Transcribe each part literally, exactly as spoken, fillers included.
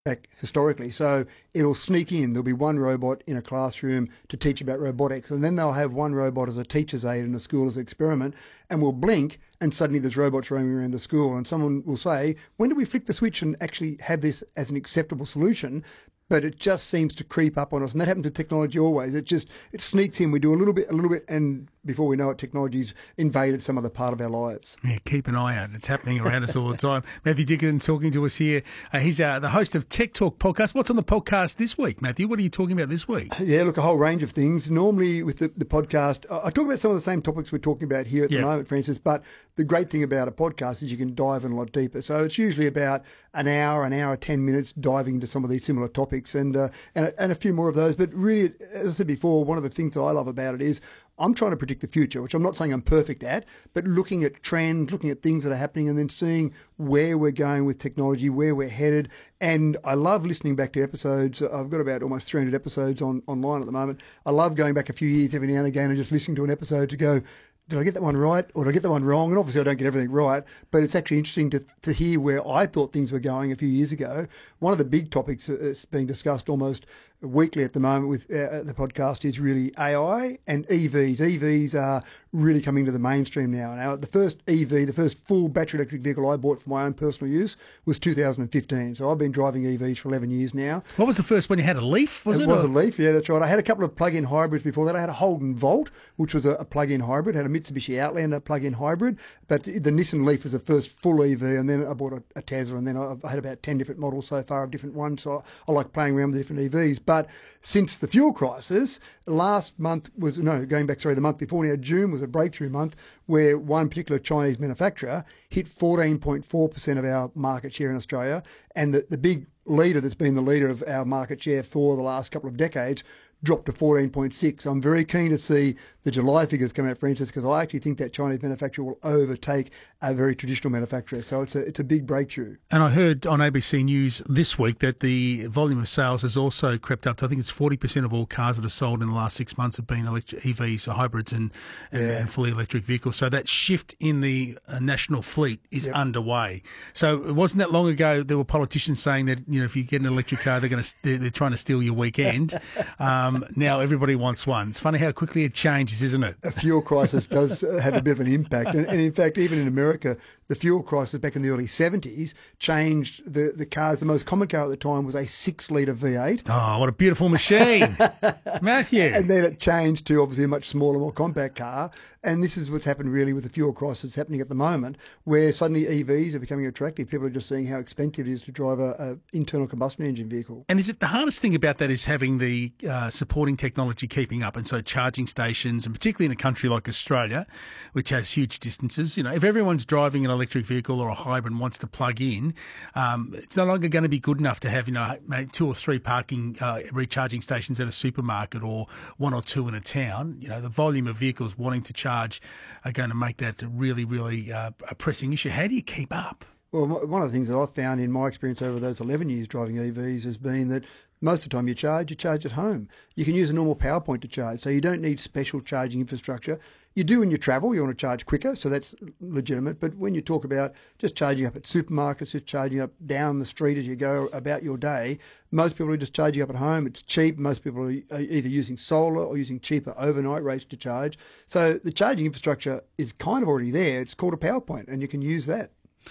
back historically. So it'll sneak in. There'll be one robot in a classroom to teach about robotics, and then they'll have one robot as a teacher's aide in a school as an experiment, and we'll blink, and suddenly there's robots roaming around the school, and someone will say, when do we flick the switch and actually have this as an acceptable solution? But it just seems to creep up on us, and that happens with technology always. It just it sneaks in. We do a little bit, a little bit, and before we know it, technology's invaded some other part of our lives. Yeah, keep an eye out. It's happening around us all the time. Matthew Dickinson talking to us here. Uh, he's uh, the host of Tech Talk podcast. What's on the podcast this week, Matthew? What are you talking about this week? Yeah, look, a whole range of things. Normally with the, the podcast, I talk about some of the same topics we're talking about here at yep. the moment, Francis, but the great thing about a podcast is you can dive in a lot deeper. So it's usually about an hour, an hour, ten minutes diving into some of these similar topics, and uh, and, a, and a few more of those. But really, as I said before, one of the things that I love about it is I'm trying to predict the future, which I'm not saying I'm perfect at, but looking at trends, looking at things that are happening, and then seeing where we're going with technology, where we're headed. And I love listening back to episodes. I've got about almost three hundred episodes on online at the moment. I love going back a few years every now and again and just listening to an episode to go, did I get that one right or did I get that one wrong? And obviously I don't get everything right, but it's actually interesting to, to hear where I thought things were going a few years ago. One of the big topics that's being discussed almost weekly at the moment with uh, the podcast is really A I and E Vs. E Vs are really coming to the mainstream now. Now, the first E V, the first full battery electric vehicle I bought for my own personal use was two thousand fifteen. So I've been driving E Vs for eleven years now. What was the first one you had? A Leaf, was it? It was or? a Leaf, yeah, that's right. I had a couple of plug-in hybrids before that. I had a Holden Volt, which was a, a plug-in hybrid, had a Mitsubishi Outlander plug-in hybrid, but the Nissan Leaf was the first full E V, and then I bought a, a Tesla, and then I've had about ten different models so far of different ones, so I, I like playing around with different E Vs. But since the fuel crisis, last month was, no, going back, sorry, the month before now, June was a breakthrough month where one particular Chinese manufacturer hit fourteen point four percent of our market share in Australia, and the, the big leader that's been the leader of our market share for the last couple of decades dropped to fourteen point six. I'm very keen to see the July figures come out, Francis, because I actually think that Chinese manufacturer will overtake a very traditional manufacturer. So it's a it's a big breakthrough. And I heard on A B C News this week that the volume of sales has also crept up to, I think it's forty percent of all cars that are sold in the last six months have been electric, E Vs, or hybrids and, and, Yeah. and fully electric vehicles. So that shift in the uh, national fleet is Yep. underway. So it wasn't that long ago there were politicians saying that, you know, if you get an electric car, they're going to they're, they're trying to steal your weekend. Um, now everybody wants one. It's funny how quickly it changes, isn't it? A fuel crisis does have a bit of an impact. And, and in fact, even in America, the fuel crisis back in the early seventies changed the, the cars. The most common car at the time was a six-litre V eight. Oh, what a beautiful machine. Matthew. And then it changed to obviously a much smaller, more compact car. And this is what's happened really with the fuel crisis happening at the moment, where suddenly E Vs are becoming attractive. People are just seeing how expensive it is to drive a, a internal combustion engine vehicle. And is it the hardest thing about that is having the uh, supporting technology keeping up, and so charging stations, and particularly in a country like Australia, which has huge distances, you know, if everyone's driving an electric vehicle or a hybrid and wants to plug in, um, it's no longer going to be good enough to have, you know, maybe two or three parking uh, recharging stations at a supermarket or one or two in a town. You know, the volume of vehicles wanting to charge are going to make that really, really uh, a pressing issue. How do you keep up? Well, one of the things that I've found in my experience over those eleven years driving E Vs has been that most of the time you charge, you charge at home. You can use a normal power point to charge, so you don't need special charging infrastructure. You do when you travel, you want to charge quicker, so that's legitimate. But when you talk about just charging up at supermarkets, just charging up down the street as you go about your day, most people are just charging up at home. It's cheap. Most people are either using solar or using cheaper overnight rates to charge. So the charging infrastructure is kind of already there. It's called a power point, and you can use that.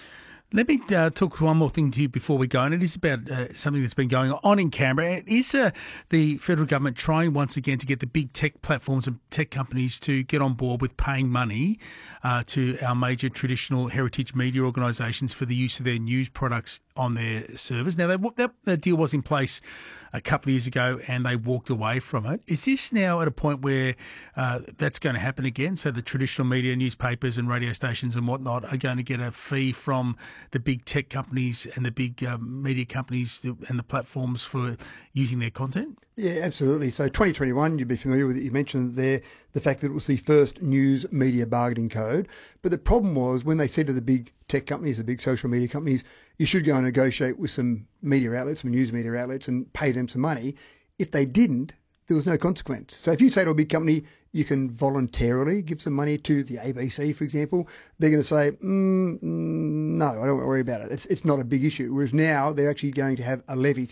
Let me uh, talk one more thing to you before we go, and it is about uh, something that's been going on in Canberra. It is uh, the federal government trying once again to get the big tech platforms and tech companies to get on board with paying money uh, to our major traditional heritage media organisations for the use of their news products on their servers. Now, that, that, that deal was in place a couple of years ago and they walked away from it. Is this now at a point where uh, that's going to happen again? So the traditional media, newspapers and radio stations and whatnot are going to get a fee from the big tech companies and the big um, media companies and the platforms for using their content? Yeah, absolutely. So twenty twenty-one, you'd be familiar with it. You mentioned there the fact that it was the first news media bargaining code. But the problem was when they said to the big tech companies, the big social media companies, you should go and negotiate with some media outlets, some news media outlets and pay them some money. If they didn't, there was no consequence. So if you say to a big company, you can voluntarily give some money to the A B C, for example, they're going to say, mm, mm, no, I don't worry about it. It's, it's not a big issue. Whereas now they're actually going to have a levy